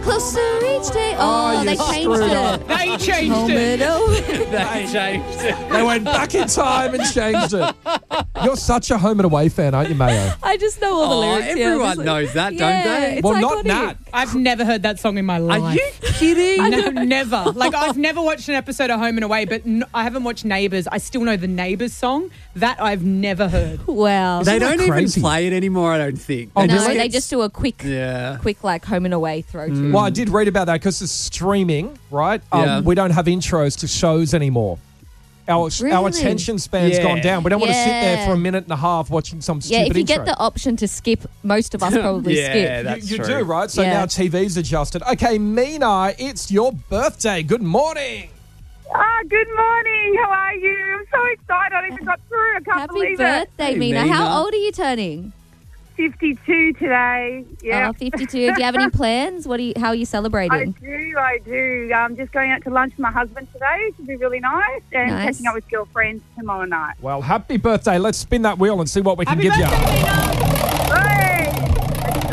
Closer each day. Oh, you they changed screwed it. up. They changed Home it. and away. They changed it. They went back in time and changed it. You're such a Home and Away fan, aren't you, Mayo? I just know all the lyrics. everyone obviously. knows that, don't Yeah, they? it's Well, not iconic. Nat. I've never heard that song in my life. Are you kidding? No, never. Like, I've never watched an episode of Home and Away, but I haven't watched Neighbours. I still know the Neighbours song. That I've never heard. Wow. They Isn't that don't even crazy? play it anymore, I don't think. Oh, They No, really? they just do a quick Yeah. like home and away throw to. Well, I did read about that because it's streaming, right? Yeah. We don't have intros to shows anymore. Our Really? attention span's Yeah. gone down. We don't want to sit there Yeah. for a minute and a half watching some Yeah, stupid if you intro. get the option to skip, most of us probably Yeah, skip. that's you true. do, right? So Yeah. now TV's adjusted. Okay, Mina, it's your birthday. Good morning. Good morning. How are you? I'm so excited. I even got through. I can't Happy believe birthday, Hey, Mina. Mina. How old are you turning? it. 52 today. Yeah. Oh, 52. Do you have any plans? How are you I celebrating? do. I'm just going out to lunch with my husband today, which will be really nice, and Nice. catching up with girlfriends tomorrow night. Well, happy birthday. Let's spin that wheel and see what we can Happy give birthday, you. Mina. Hey! Let's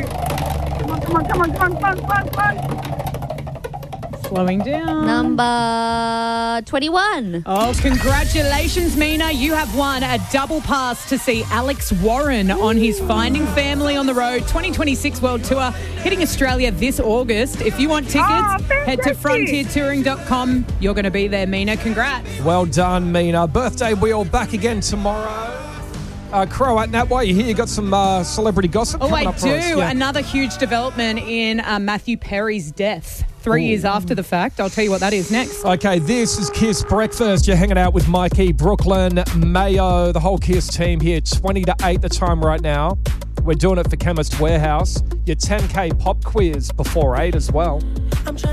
go! Come on. Slowing down. Number 21. Oh, congratulations, Mina. You have won a double pass to see Alex Warren on his Finding Family on the Road 2026 World Tour, hitting Australia this August. If you want tickets, head to fantastic. frontiertouring.com. You're going to be there, Mina. Congrats. Well done, Mina. Birthday wheel back again tomorrow. Croat, Nat, while you're here, you got some celebrity gossip Oh, coming I up do. for us. Yeah. Another huge development in Matthew Perry's death. 3 years after the fact. I'll tell you what that is next. Okay, this is Kiss Breakfast. You're hanging out with Mikey, Brooklyn, Mayo, the whole Kiss team here. 20 to 8 the time right now. We're doing it for Chemist Warehouse. Your 10K pop quiz before 8 as well.